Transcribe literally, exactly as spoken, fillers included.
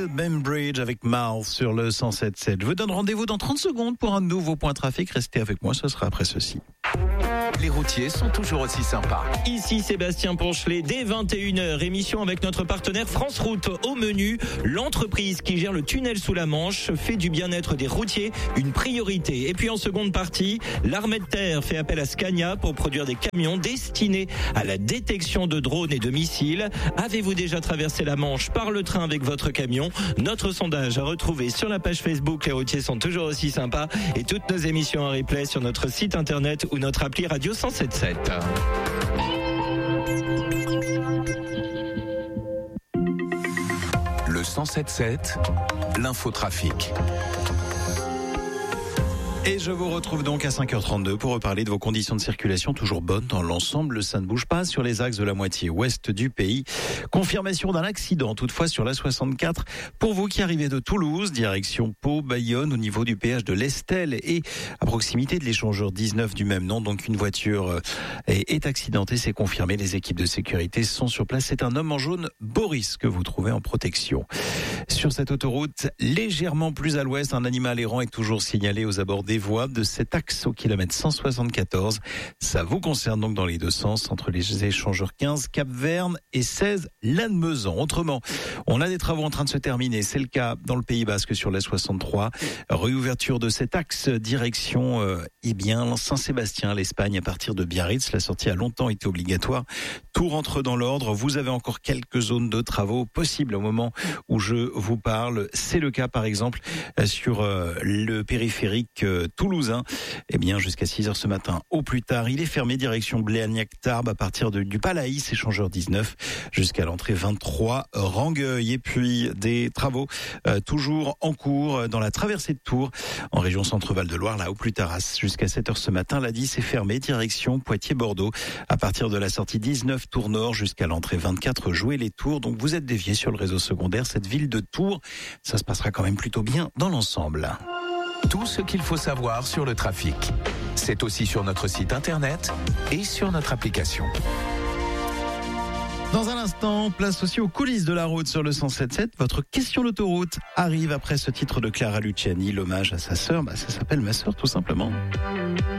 Bainbridge avec Mars sur le cent sept sept. Je vous donne rendez-vous dans trente secondes pour un nouveau point trafic. Restez avec moi, ce sera après ceci. Les routiers sont toujours aussi sympas. Ici Sébastien Ponchelet, dès vingt et une heures, émission avec notre partenaire France Route. Au menu, l'entreprise qui gère le tunnel sous la Manche fait du bien-être des routiers une priorité. Et puis en seconde partie, l'armée de terre fait appel à Scania pour produire des camions destinés à la détection de drones et de missiles. Avez-vous déjà traversé la Manche par le train avec votre camion? Notre sondage à retrouver sur la page Facebook Les routiers sont toujours aussi sympas, et toutes nos émissions en replay sur notre site internet ou notre appli Radio cent sept sept. Le cent sept sept, l'infotrafic. Et je vous retrouve donc à cinq heures trente-deux pour reparler de vos conditions de circulation toujours bonnes dans l'ensemble. Ça ne bouge pas sur les axes de la moitié ouest du pays. Confirmation d'un accident toutefois sur la soixante-quatre. Pour vous qui arrivez de Toulouse, direction Pau, Bayonne, au niveau du péage de l'Estel et à proximité de l'échangeur dix-neuf du même nom. Donc une voiture est, est accidentée, c'est confirmé. Les équipes de sécurité sont sur place. C'est un homme en jaune, Boris, que vous trouvez en protection. Sur cette autoroute, légèrement plus à l'ouest, un animal errant est toujours signalé aux abords des voies de cet axe au kilomètre cent soixante-quatorze. Ça vous concerne donc dans les deux sens, entre les échangeurs quinze, Cap-Verne et seize, Lannemezan. Autrement, on a des travaux en train de se terminer. C'est le cas dans le Pays Basque sur la soixante-trois. Réouverture de cet axe, direction euh, eh bien Saint-Sébastien, l'Espagne, à partir de Biarritz. La sortie a longtemps été obligatoire. Tout rentre dans l'ordre. Vous avez encore quelques zones de travaux possibles au moment où je vous parle. C'est le cas par exemple sur euh, le périphérique euh, toulousain. Eh bien jusqu'à six heures ce matin au plus tard. Il est fermé direction Bléagnac-Tarbes à partir de, du Palaïs, échangeur dix-neuf, jusqu'à l'entrée vingt-trois Rangueil. Et puis des travaux euh, toujours en cours dans la traversée de Tours en région Centre-Val de Loire, là au plus tard jusqu'à sept heures ce matin. La dix est fermée direction Poitiers-Bordeaux à partir de la sortie dix-neuf Tours Nord jusqu'à l'entrée vingt-quatre Jouer-les-Tours. Donc vous êtes dévié sur le réseau secondaire. Cette ville de Tours, ça se passera quand même plutôt bien dans l'ensemble. Tout ce qu'il faut savoir sur le trafic. C'est aussi sur notre site internet et sur notre application. Dans un instant, place aussi aux coulisses de la route sur le cent sept sept. Votre question d'autoroute arrive après ce titre de Clara Luciani. L'hommage à sa sœur, bah, ça s'appelle Ma sœur tout simplement.